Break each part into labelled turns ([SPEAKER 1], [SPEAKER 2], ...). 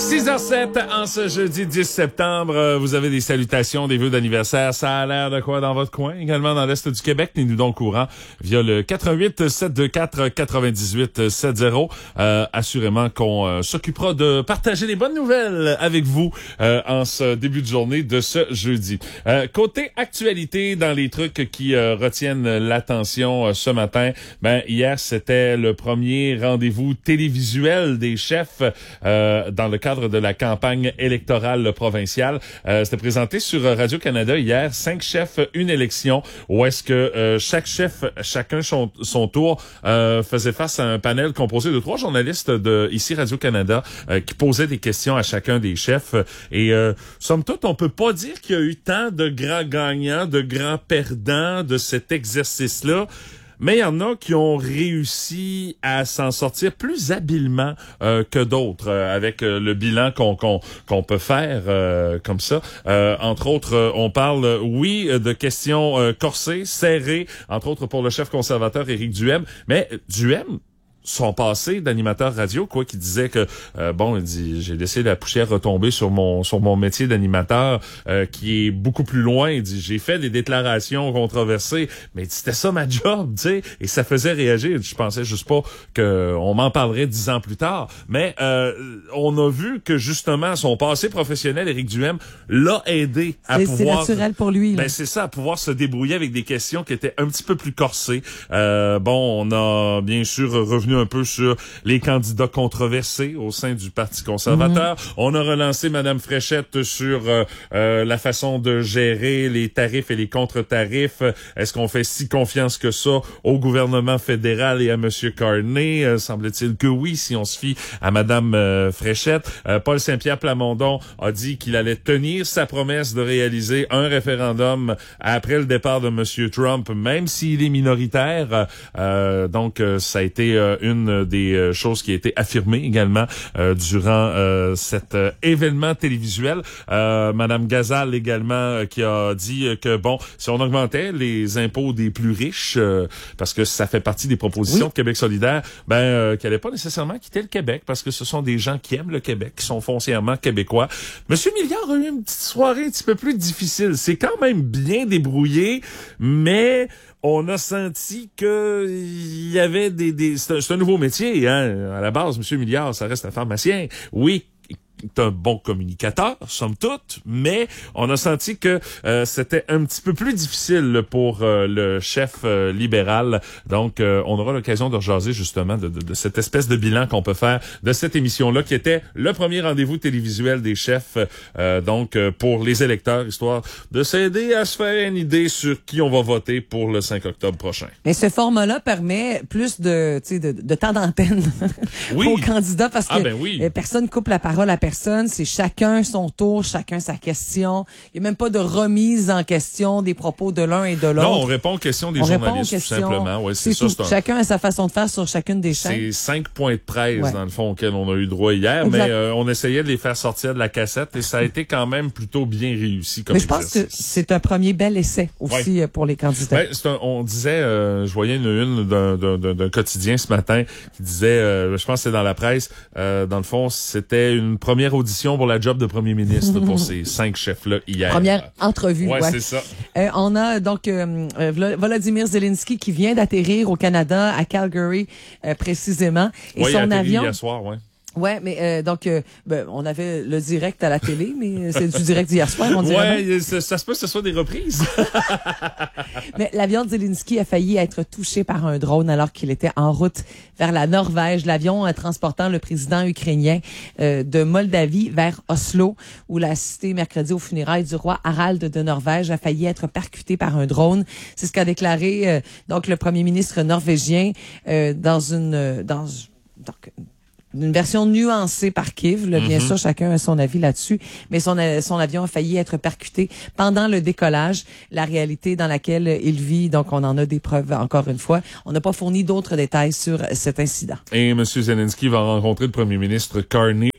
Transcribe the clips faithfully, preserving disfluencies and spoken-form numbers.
[SPEAKER 1] six heures zéro sept en ce jeudi dix septembre. Vous avez des salutations, des vœux d'anniversaire. Ça a l'air de quoi dans votre coin? Également dans l'Est du Québec, tenez-nous donc au courant via le quatre un huit, sept deux quatre, quatre-vingt-dix-huit soixante. Euh, assurément qu'on euh, s'occupera de partager les bonnes nouvelles avec vous euh, en ce début de journée de ce jeudi. Euh, côté actualité, dans les trucs qui euh, retiennent l'attention euh, ce matin, ben hier, c'était le premier rendez-vous télévisuel des chefs euh, dans le cadre de la campagne électorale provinciale. Euh, c'était présenté sur Radio-Canada hier, cinq chefs, une élection, où est-ce que euh, chaque chef, chacun son, son tour, euh, faisait face à un panel composé de trois journalistes de ici Radio-Canada euh, qui posaient des questions à chacun des chefs. Et euh, somme toute, on peut pas dire qu'il y a eu tant de grands gagnants, de grands perdants de cet exercice-là. Mais il y en a qui ont réussi à s'en sortir plus habilement euh, que d'autres euh, avec euh, le bilan qu'on qu'on qu'on peut faire euh, comme ça. Euh, entre autres, euh, on parle, euh, oui, de questions euh, corsées, serrées, entre autres pour le chef conservateur Éric Duhem. Mais Duhem, son passé d'animateur radio, quoi, qui disait que euh, bon, il dit, j'ai laissé la poussière retomber sur mon sur mon métier d'animateur, euh, qui est beaucoup plus loin. Il dit, j'ai fait des déclarations controversées, mais c'était ça ma job, tu sais, et ça faisait réagir. Je pensais juste pas que on m'en parlerait dix ans plus tard, mais euh, on a vu que justement son passé professionnel, Éric Duhem, l'a aidé à
[SPEAKER 2] c'est,
[SPEAKER 1] pouvoir.
[SPEAKER 2] C'est naturel pour lui. Là.
[SPEAKER 1] Ben c'est ça, à pouvoir se débrouiller avec des questions qui étaient un petit peu plus corsées. Euh, bon, on a bien sûr revenu un peu sur les candidats controversés au sein du Parti conservateur. Mm-hmm. On a relancé Madame Fréchette sur euh, euh, la façon de gérer les tarifs et les contre-tarifs. Est-ce qu'on fait si confiance que ça au gouvernement fédéral et à Monsieur Carney? Euh, semble-t-il que oui, si on se fie à Madame euh, Fréchette. Euh, Paul Saint-Pierre Plamondon a dit qu'il allait tenir sa promesse de réaliser un référendum après le départ de Monsieur Trump, même s'il est minoritaire. Euh, donc, euh, ça a été euh, une des choses qui a été affirmée également euh, durant euh, cet euh, événement télévisuel. Euh, Madame Gazal également euh, qui a dit que bon, si on augmentait les impôts des plus riches, euh, parce que ça fait partie des propositions oui. de Québec solidaire, ben euh, qu'elle n'allait pas nécessairement quitter le Québec parce que ce sont des gens qui aiment le Québec, qui sont foncièrement québécois. Monsieur Milliard a eu une petite soirée un petit peu plus difficile. C'est quand même bien débrouillé, mais on a senti que il y avait des, des c'est un, c'est un nouveau métier, hein. À la base, Monsieur Milliard, ça reste un pharmacien. Oui, est un bon communicateur, somme toute, mais on a senti que euh, c'était un petit peu plus difficile pour euh, le chef euh, libéral. Donc, euh, on aura l'occasion de rejaser justement de, de, de cette espèce de bilan qu'on peut faire de cette émission-là, qui était le premier rendez-vous télévisuel des chefs, euh, donc euh, pour les électeurs, histoire de s'aider à se faire une idée sur qui on va voter pour le cinq octobre prochain.
[SPEAKER 2] Mais ce format-là permet plus de, tu sais, de, de temps d'antenne oui. aux candidats parce
[SPEAKER 1] ah,
[SPEAKER 2] que
[SPEAKER 1] ben oui.
[SPEAKER 2] personne coupe la parole à personne, c'est chacun son tour, chacun sa question. Il n'y a même pas de remise en question des propos de l'un et de l'autre.
[SPEAKER 1] Non, on répond aux questions des
[SPEAKER 2] on
[SPEAKER 1] journalistes,
[SPEAKER 2] aux questions,
[SPEAKER 1] tout simplement. Ouais, c'est,
[SPEAKER 2] c'est
[SPEAKER 1] ça,
[SPEAKER 2] tout.
[SPEAKER 1] c'est un...
[SPEAKER 2] Chacun a sa façon de faire sur chacune des chaînes.
[SPEAKER 1] C'est cinq points de presse,
[SPEAKER 2] ouais.
[SPEAKER 1] dans le fond, auxquels on a eu droit hier, exact. mais euh, on essayait de les faire sortir de la cassette et ça a été quand même plutôt bien réussi comme
[SPEAKER 2] Mais je
[SPEAKER 1] exercice.
[SPEAKER 2] pense que c'est un premier bel essai aussi ouais. pour les candidats.
[SPEAKER 1] Ben, c'est un, on disait, euh, je voyais une une d'un, d'un, d'un quotidien ce matin qui disait, euh, je pense que c'est dans la presse, euh, dans le fond, c'était une première audition pour la job de premier ministre pour ces cinq chefs-là hier.
[SPEAKER 2] Première entrevue.
[SPEAKER 1] Ouais,
[SPEAKER 2] ouais.
[SPEAKER 1] c'est ça.
[SPEAKER 2] Euh, on a donc euh, Volodymyr Zelensky qui vient d'atterrir au Canada, à Calgary euh, précisément. Et
[SPEAKER 1] ouais,
[SPEAKER 2] son
[SPEAKER 1] il a atterri
[SPEAKER 2] avion.
[SPEAKER 1] hier soir, ouais.
[SPEAKER 2] Ouais, mais euh, donc euh, ben, on avait le direct à la télé, mais c'est du direct d'hier soir, on dirait.
[SPEAKER 1] Ouais, ça, ça se peut que ce soit des reprises.
[SPEAKER 2] Mais l'avion de Zelensky a failli être touché par un drone alors qu'il était en route vers la Norvège. L'avion euh, transportant le président ukrainien euh, de Moldavie vers Oslo, où il a assisté mercredi aux funérailles du roi Harald de Norvège, a failli être percuté par un drone. C'est ce qu'a déclaré euh, donc le premier ministre norvégien euh, dans une euh, dans donc une version nuancée par Kiev. Là, bien mm-hmm. sûr, chacun a son avis là-dessus, mais son, son avion a failli être percuté pendant le décollage. La réalité dans laquelle il vit, donc on en a des preuves encore une fois. On n'a pas fourni d'autres détails sur cet incident.
[SPEAKER 1] Et M. Zelensky va rencontrer le premier ministre Carney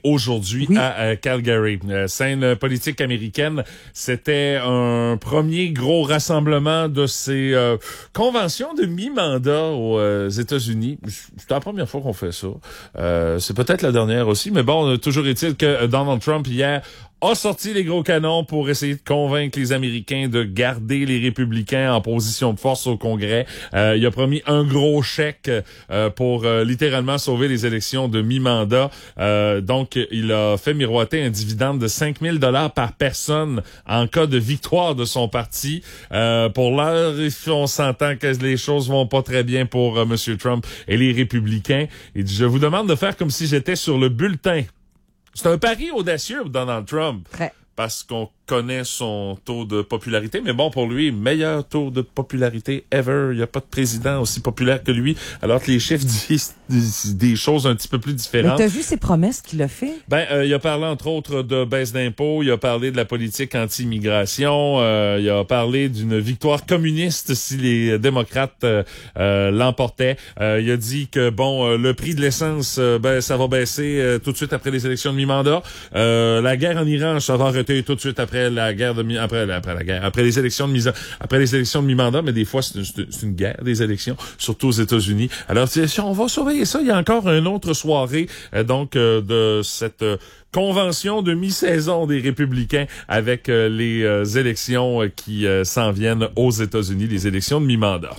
[SPEAKER 1] aujourd'hui oui. à euh, Calgary. Euh, scène politique américaine, c'était un premier gros rassemblement de ces euh, conventions de mi-mandat aux euh, États-Unis. C'est la première fois qu'on fait ça. Euh, c'est peut-être la dernière aussi, mais bon, toujours est-il que Donald Trump, hier, a sorti les gros canons pour essayer de convaincre les Américains de garder les républicains en position de force au Congrès. Euh, il a promis un gros chèque euh, pour euh, littéralement sauver les élections de mi-mandat. Euh, donc, il a fait miroiter un dividende de cinq mille dollars par personne en cas de victoire de son parti. Euh, pour l'heure, on s'entend que les choses vont pas très bien pour euh, M. Trump et les républicains. Il dit, je vous demande de faire comme si j'étais sur le bulletin. C'est un pari audacieux pour Donald Trump.
[SPEAKER 2] Très.
[SPEAKER 1] Parce qu'on connaît son taux de popularité. Mais bon, pour lui, meilleur taux de popularité ever. Il n'y a pas de président aussi populaire que lui. Alors que les chiffres disent des choses un petit peu plus différentes.
[SPEAKER 2] Mais t'as vu ses promesses qu'il a fait?
[SPEAKER 1] Ben, euh, il a parlé entre autres de baisse d'impôts. Il a parlé de la politique anti-immigration. Euh, il a parlé d'une victoire communiste si les démocrates euh, euh, l'emportaient. Euh, il a dit que bon, euh, le prix de l'essence, euh, ben, ça va baisser euh, tout de suite après les élections de mi-mandat. Euh, la guerre en Iran, ça va arrêter tout de suite après la guerre de mi- après après la guerre après les élections de mi après les élections de mi-mandat, mais des fois c'est une, c'est une guerre des élections, surtout aux États-Unis. Alors si on va surveiller ça, il y a encore une autre soirée euh, donc euh, de cette euh, convention de mi-saison des républicains avec euh, les euh, élections euh, qui euh, s'en viennent aux États-Unis, les élections de mi-mandat.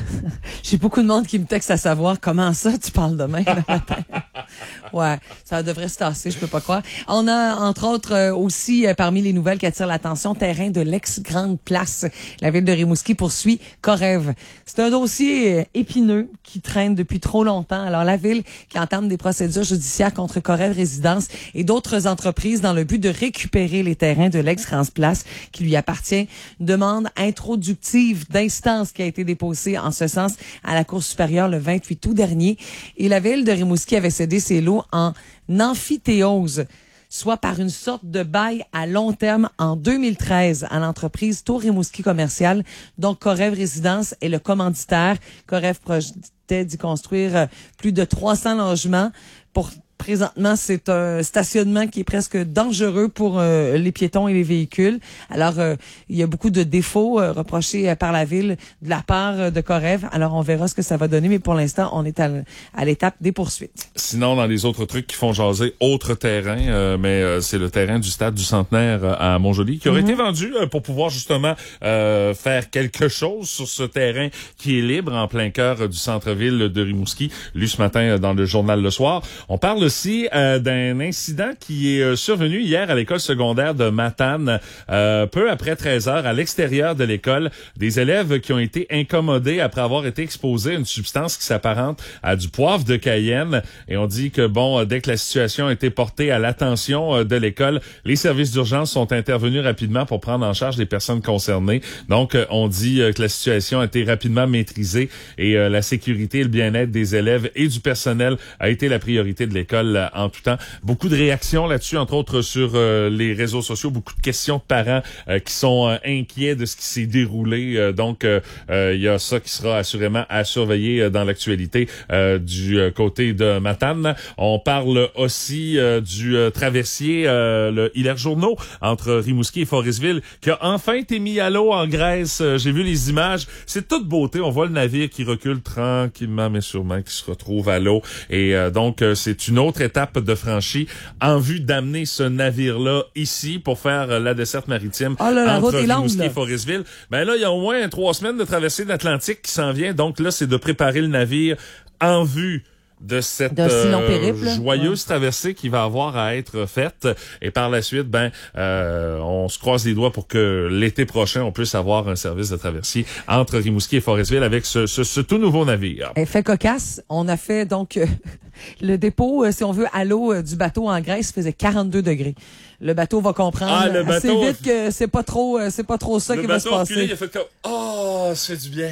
[SPEAKER 2] J'ai beaucoup de monde qui me texte à savoir comment ça tu parles demain le matin. Ouais, ça devrait se tasser, je peux pas croire. On a, entre autres, euh, aussi, euh, parmi les nouvelles qui attirent l'attention, terrain de l'ex-Grande Place. La ville de Rimouski poursuit Corève. C'est un dossier euh, épineux qui traîne depuis trop longtemps. Alors, la ville qui entame des procédures judiciaires contre Corève Résidence et d'autres entreprises dans le but de récupérer les terrains de l'ex-Grande Place qui lui appartient. Une demande introductive d'instance qui a été déposée en ce sens à la Cour supérieure le vingt-huit août dernier. Et la ville de Rimouski avait cédé ses lots en amphithéose, soit par une sorte de bail à long terme en deux mille treize à l'entreprise Tour Rimouski Commercial, dont Corève Résidence est le commanditaire. Corève projetait d'y construire plus de trois cents logements. Pour Présentement, c'est un stationnement qui est presque dangereux pour euh, les piétons et les véhicules. Alors, euh, il y a beaucoup de défauts euh, reprochés euh, par la ville de la part euh, de Corève. Alors, on verra ce que ça va donner, mais pour l'instant, on est à, à l'étape des poursuites.
[SPEAKER 1] Sinon, dans les autres trucs qui font jaser, autre terrain, euh, mais euh, c'est le terrain du stade du Centenaire euh, à Montjoly, qui aurait mm-hmm. été vendu euh, pour pouvoir justement euh, faire quelque chose sur ce terrain qui est libre en plein cœur euh, du centre-ville de Rimouski, lu ce matin euh, dans le journal Le Soir. On parle aussi euh, d'un incident qui est euh, survenu hier à l'école secondaire de Matane, euh, peu après treize heures, à l'extérieur de l'école. Des élèves qui ont été incommodés après avoir été exposés à une substance qui s'apparente à du poivre de Cayenne. Et on dit que, bon, dès que la situation a été portée à l'attention euh, de l'école, les services d'urgence sont intervenus rapidement pour prendre en charge les personnes concernées. Donc, euh, on dit euh, que la situation a été rapidement maîtrisée et euh, la sécurité et le bien-être des élèves et du personnel a été la priorité de l'école en tout temps. Beaucoup de réactions là-dessus, entre autres sur euh, les réseaux sociaux, beaucoup de questions de parents euh, qui sont euh, inquiets de ce qui s'est déroulé. Euh, donc, il euh, y a ça qui sera assurément à surveiller euh, dans l'actualité euh, du euh, côté de Matane. On parle aussi euh, du euh, traversier, euh, le Hilaire Journeau, entre Rimouski et Forestville, qui a enfin été mis à l'eau en Grèce. Euh, j'ai vu les images. C'est toute beauté. On voit le navire qui recule tranquillement, mais sûrement, qui se retrouve à l'eau. Et euh, donc, euh, c'est une autre étape de franchie en vue d'amener ce navire-là ici pour faire la desserte maritime
[SPEAKER 2] oh là,
[SPEAKER 1] entre
[SPEAKER 2] Rimouski
[SPEAKER 1] longue, et Forestville. Ben là, il y a au moins trois semaines de traversée de l'Atlantique qui s'en vient. Donc là, c'est de préparer le navire en vue de cette euh,
[SPEAKER 2] périple,
[SPEAKER 1] joyeuse
[SPEAKER 2] ouais.
[SPEAKER 1] traversée qui va avoir à être faite. Et par la suite, ben, euh, on se croise les doigts pour que l'été prochain, on puisse avoir un service de traversier entre Rimouski et Forestville avec ce, ce, ce tout nouveau navire.
[SPEAKER 2] Effet cocasse, on a fait donc euh, le dépôt, euh, si on veut, à l'eau euh, du bateau en Grèce faisait quarante-deux degrés. Le bateau va comprendre
[SPEAKER 1] ah, le bateau,
[SPEAKER 2] assez vite que c'est pas trop, euh, c'est pas trop ça qui va se passer.
[SPEAKER 1] Le bateau reculé, il a fait comme « Oh, ça fait du bien ».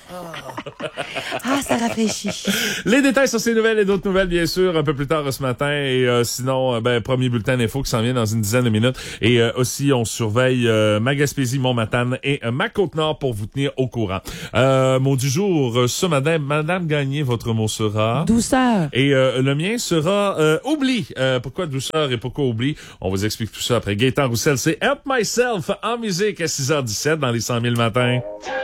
[SPEAKER 2] Ah, ça rafraîchit.
[SPEAKER 1] Les détails sur ces nouvelles et d'autres nouvelles, bien sûr, un peu plus tard ce matin. Et euh, sinon, euh, ben premier bulletin d'info qui s'en vient dans une dizaine de minutes. Et euh, aussi, on surveille euh, ma Gaspésie, mon Matane et euh, ma Côte-Nord pour vous tenir au courant. Euh, mot du jour, euh, ce matin, Madame Gagné, votre mot sera...
[SPEAKER 2] Douceur.
[SPEAKER 1] Et euh, le mien sera euh, oubli. Euh, pourquoi douceur et pourquoi oubli? On vous explique tout ça après. Gaëtan Roussel, c'est Help Myself en musique à six heures dix-sept dans les cent mille matins.